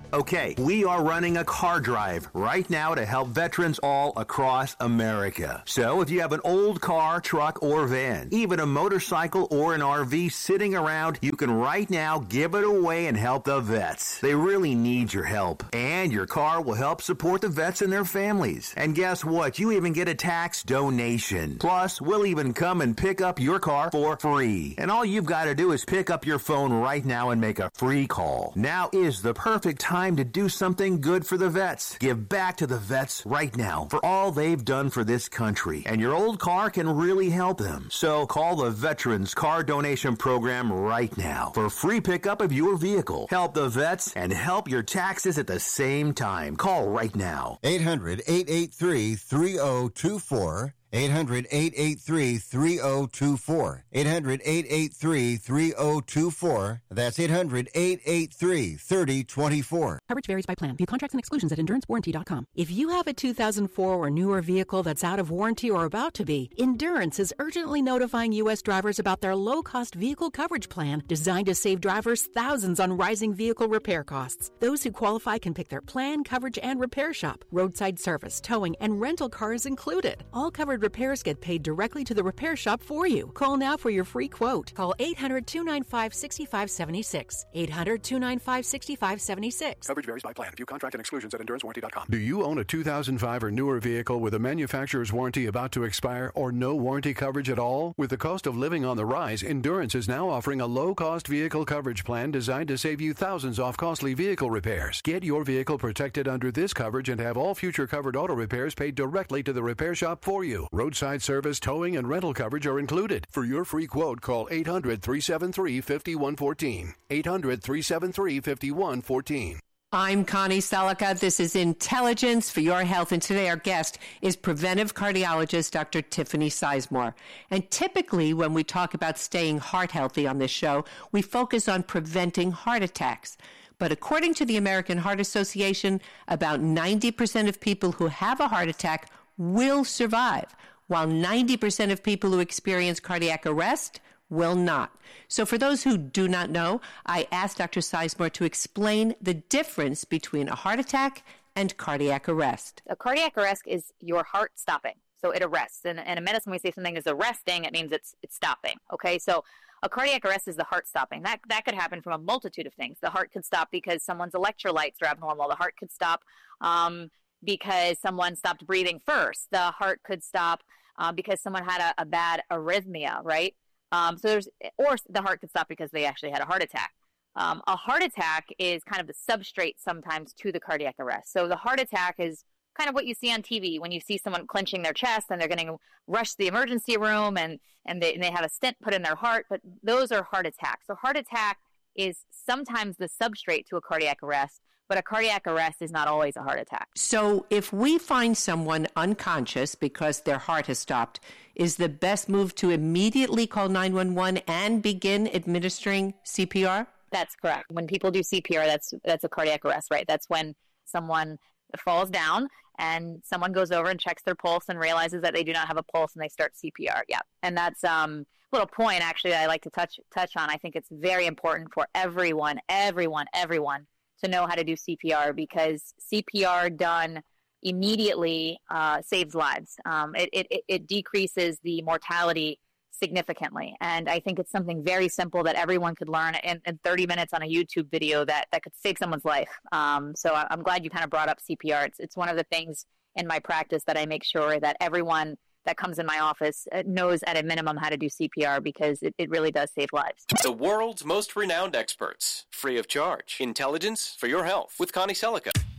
Okay, we are running a car drive right now to help veterans all across America. So if you have an old car, truck, or van, even a motorcycle or an RV sitting around, you can right now give it away and help the vets. They really need your help. And your car will help support the vets and their families. And guess what? You even get a tax donation. Plus, we'll even come and pick up your car for free. And all you've got to do is pick up your phone right now and make a free call. Now is the perfect time to do something good for the vets. Give back to the vets right now for all they've done for this country. And your old car can really help them. So call the Veterans Car Donation Program right now for free pickup of your vehicle. Help the vets and help your taxes at the same time. Call right now. 800-883-3024. 800-883-3024. 800-883-3024. That's 800-883-3024. Coverage varies by plan. View contracts and exclusions at EnduranceWarranty.com. If you have a 2004 or newer vehicle that's out of warranty or about to be, Endurance is urgently notifying U.S. drivers about their low-cost vehicle coverage plan designed to save drivers thousands on rising vehicle repair costs. Those who qualify can pick their plan, coverage, and repair shop. Roadside service, towing, and rental cars included. All covered repairs get paid directly to the repair shop for you. Call now for your free quote. Call 800-295-6576. 800-295-6576. Coverage varies by plan. View contract and exclusions at EnduranceWarranty.com. Do you own a 2005 or newer vehicle with a manufacturer's warranty about to expire or no warranty coverage at all? With the cost of living on the rise, Endurance is now offering a low-cost vehicle coverage plan designed to save you thousands off costly vehicle repairs. Get your vehicle protected under this coverage and have all future covered auto repairs paid directly to the repair shop for you. Roadside service, towing, and rental coverage are included. For your free quote, call 800-373-5114. 800-373-5114. I'm Connie Selica. This is Intelligence for Your Health, and today our guest is preventive cardiologist Dr. Tiffany Sizemore. And typically when we talk about staying heart healthy on this show, we focus on preventing heart attacks. But according to the American Heart Association, about 90% of people who have a heart attack will survive, while 90% of people who experience cardiac arrest will not. So for those who do not know, I asked Dr. Sizemore to explain the difference between a heart attack and cardiac arrest. A cardiac arrest is your heart stopping. So it arrests. And in medicine, when we say something is arresting, it means it's stopping. Okay, so a cardiac arrest is the heart stopping. That could happen from a multitude of things. The heart could stop because someone's electrolytes are abnormal. The heart could stop because someone stopped breathing first. The heart could stop because someone had a bad arrhythmia, right? Or the heart could stop because they actually had a heart attack. A heart attack is kind of the substrate sometimes to the cardiac arrest. So the heart attack is kind of what you see on TV when you see someone clenching their chest and they're going to rush to the emergency room and they have a stent put in their heart, but those are heart attacks. So heart attack is sometimes the substrate to a cardiac arrest, but a cardiac arrest is not always a heart attack. So if we find someone unconscious because their heart has stopped, is the best move to immediately call 911 and begin administering CPR? That's correct. When people do CPR, that's a cardiac arrest, right? That's when someone falls down and someone goes over and checks their pulse and realizes that they do not have a pulse and they start CPR. Yeah. And that's a little point actually that I like to touch on. I think it's very important for everyone to know how to do CPR, because CPR done immediately saves lives. It decreases the mortality significantly. And I think it's something very simple that everyone could learn in 30 minutes on a YouTube video that could save someone's life. So I'm glad you kind of brought up CPR. It's one of the things in my practice that I make sure that everyone that comes in my office knows at a minimum how to do CPR, because it really does save lives. The world's most renowned experts, free of charge. Intelligence for Your Health with Connie Selica.